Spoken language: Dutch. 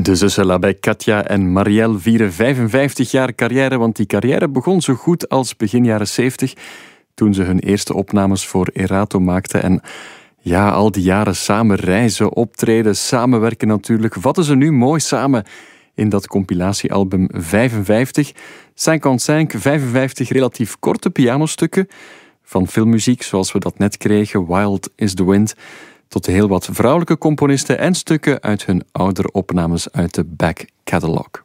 De zussen Labec, Katja en Marielle vieren 55 jaar carrière, want die carrière begon zo goed als begin jaren 70, toen ze hun eerste opnames voor Erato maakten. En ja, al die jaren samen reizen, optreden, samenwerken natuurlijk, vatten ze nu mooi samen in dat compilatiealbum 55. 55 relatief korte pianostukken, van filmmuziek zoals we dat net kregen, Wild is the Wind, tot heel wat vrouwelijke componisten en stukken uit hun oudere opnames uit de back catalog.